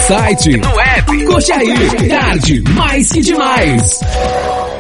site, no app. Curte aí, tarde mais que demais.